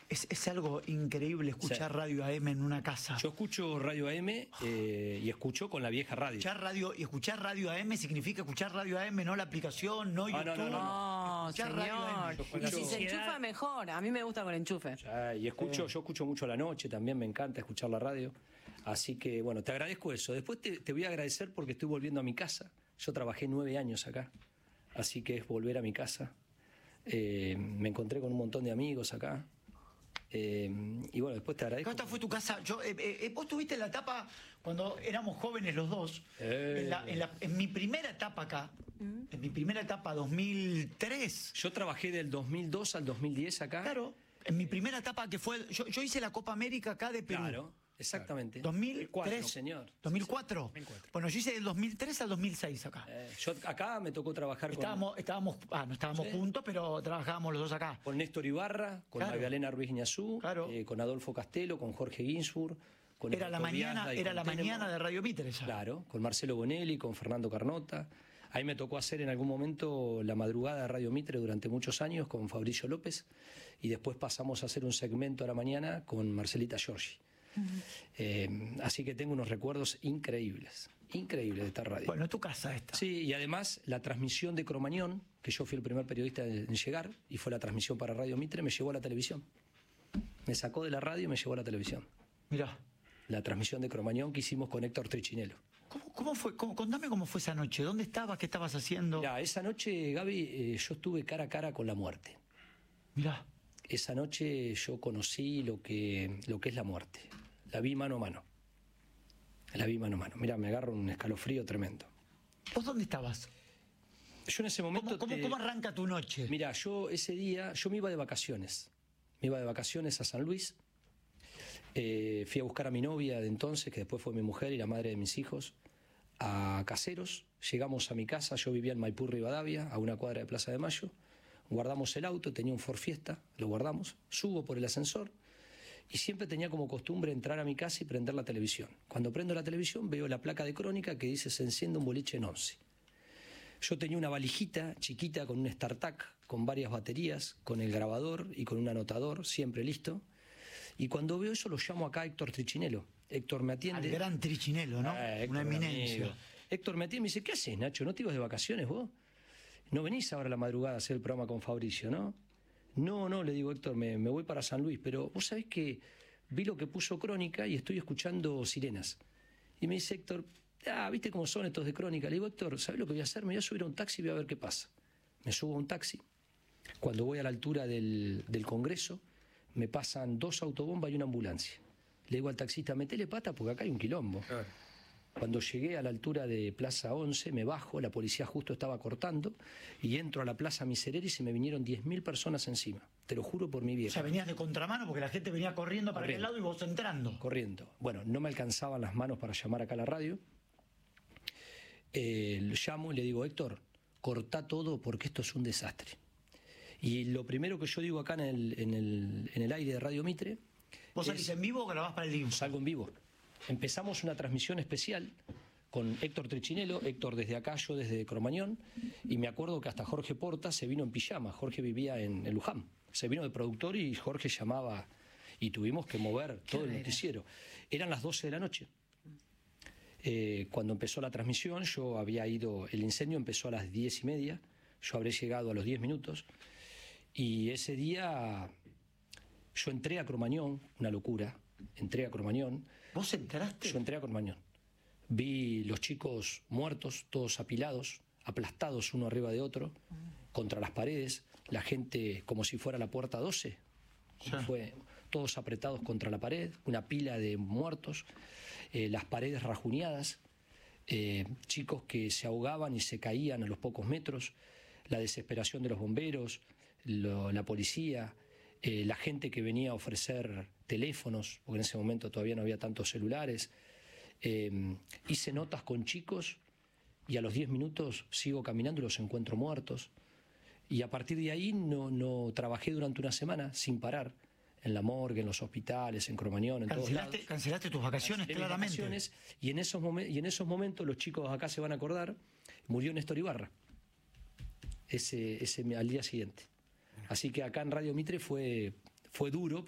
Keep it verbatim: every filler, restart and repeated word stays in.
Es, es algo increíble escuchar sí. radio A M en una casa. Yo escucho radio A M eh, y escucho con la vieja radio. Escuchar radio y escuchar radio A M significa escuchar radio A M, no la aplicación, no YouTube. Ah, no, no, no. No, señor. Y si se enchufa mejor, a mí me gusta con enchufe. Ya, y escucho, sí. yo escucho mucho a la noche, también me encanta escuchar la radio. Así que, bueno, te agradezco eso. Después te, te voy a agradecer porque estoy volviendo a mi casa. Yo trabajé nueve años acá, así que es volver a mi casa. Eh, me encontré con un montón de amigos acá. Eh, y bueno, después te agradezco. ¿Esta fue tu casa? Yo, eh, eh, vos tuviste la etapa cuando éramos jóvenes los dos. Eh. En, la, en, la, en mi primera etapa acá, mm. en mi primera etapa, dos mil tres. Yo trabajé del dos mil dos al dos mil diez acá. Claro, en mi primera etapa que fue. Yo, yo hice la Copa América acá de Perú. Claro, exactamente. dos mil cuatro, señor. ¿dos mil cuatro? Sí, sí. dos mil cuatro. Bueno, yo hice del dos mil tres al dos mil seis acá. Eh, yo acá me tocó trabajar estábamos, con... Estábamos, ah, no estábamos ¿sí? juntos, pero trabajábamos los dos acá. Con Néstor Ibarra, con claro. Magdalena Ruiz Ñazú, claro. eh, con Adolfo Castelo, con Jorge Ginsburg. Con era la mañana, era la mañana de Radio Mitre esa. Claro, con Marcelo Bonelli, con Fernando Carnota. Ahí me tocó hacer en algún momento la madrugada de Radio Mitre durante muchos años con Fabricio López y después pasamos a hacer un segmento a la mañana con Marcelita Giorgi. Uh-huh. eh, así que tengo unos recuerdos increíbles, increíbles de esta radio. Bueno, es tu casa esta. Sí, y además la transmisión de Cromañón, que yo fui el primer periodista en llegar, y fue la transmisión para Radio Mitre, me llevó a la televisión. Me sacó de la radio y me llevó a la televisión. Mirá. La transmisión de Cromañón que hicimos con Héctor Trichinello. ¿Cómo, cómo fue? Cómo, contame cómo fue esa noche. ¿Dónde estabas? ¿Qué estabas haciendo? Mirá, esa noche, Gaby, eh, yo estuve cara a cara con la muerte. Mirá. Esa noche yo conocí lo que, lo que es la muerte. La vi mano a mano. La vi mano a mano. Mirá, me agarro un escalofrío tremendo. ¿Vos dónde estabas? Yo en ese momento... ¿Cómo, cómo, te... ¿cómo arranca tu noche? Mirá, yo ese día, yo me iba de vacaciones. Me iba de vacaciones a San Luis. Eh, fui a buscar a mi novia de entonces, que después fue mi mujer y la madre de mis hijos, a Caseros. Llegamos a mi casa, yo vivía en Maipú, Rivadavia, a una cuadra de Plaza de Mayo. Guardamos el auto, tenía un Ford Fiesta, lo guardamos. Subo por el ascensor y siempre tenía como costumbre entrar a mi casa y prender la televisión. Cuando prendo la televisión veo la placa de Crónica que dice se enciende un boliche en once. Yo tenía una valijita chiquita con un StarTAC, con varias baterías, con el grabador y con un anotador, siempre listo. Y cuando veo eso lo llamo acá a Héctor Trichinello. Héctor me atiende. Al gran Trichinello, ¿no? Eh, una eminencia. Amigo. Héctor me atiende y me dice, ¿qué haces, Nacho? ¿No te ibas de vacaciones vos? ¿No venís ahora a la madrugada a hacer el programa con Fabricio, no? No, no, le digo, Héctor, me, me voy para San Luis, pero vos sabés que vi lo que puso Crónica y estoy escuchando sirenas. Y me dice, Héctor, ah, ¿viste cómo son estos de Crónica? Le digo, Héctor, ¿sabés lo que voy a hacer? Me voy a subir a un taxi y voy a ver qué pasa. Me subo a un taxi. Cuando voy a la altura del, del Congreso, me pasan dos autobombas y una ambulancia. Le digo al taxista, metele pata porque acá hay un quilombo. Claro. Cuando llegué a la altura de Plaza once, me bajo, la policía justo estaba cortando, y entro a la Plaza Miserere y se me vinieron diez mil personas encima. Te lo juro por mi vieja. O sea, venías de contramano porque la gente venía corriendo para aquel lado y vos entrando. Corriendo. Bueno, no me alcanzaban las manos para llamar acá a la radio. Eh, lo llamo y le digo, Héctor, cortá todo porque esto es un desastre. Y lo primero que yo digo acá en el, en el, en el aire de Radio Mitre... ¿Vos salís en vivo o grabás para el Linux? Salgo en vivo. Empezamos una transmisión especial con Héctor Trichinello, Héctor desde acá, yo desde Cromañón, y me acuerdo que hasta Jorge Porta se vino en pijama. Jorge vivía en, en Luján. Se vino de productor y Jorge llamaba y tuvimos que mover todo el noticiero. Eran las doce de la noche. Eh, cuando empezó la transmisión, yo había ido, el incendio empezó a las diez y media, yo habré llegado a los diez minutos, y ese día yo entré a Cromañón, una locura, entré a Cromañón. ¿Vos entraste? Yo entré a Cromañón. Vi los chicos muertos, todos apilados, aplastados uno arriba de otro, contra las paredes, la gente como si fuera la puerta doce, sí. Fue, todos apretados contra la pared, una pila de muertos, eh, las paredes rajuñadas, eh, chicos que se ahogaban y se caían a los pocos metros, la desesperación de los bomberos, lo, la policía, eh, la gente que venía a ofrecer teléfonos, porque en ese momento todavía no había tantos celulares. Eh, hice notas con chicos y a los diez minutos sigo caminando y los encuentro muertos. Y a partir de ahí no, no trabajé durante una semana sin parar, en la morgue, en los hospitales, en Cromañón, en todos lados. Cancelaste tus vacaciones, Cancelé claramente. Vacaciones, y, en esos momen- y en esos momentos, los chicos acá se van a acordar, murió Néstor Ibarra, ese, ese, al día siguiente. Así que acá en Radio Mitre fue, fue duro.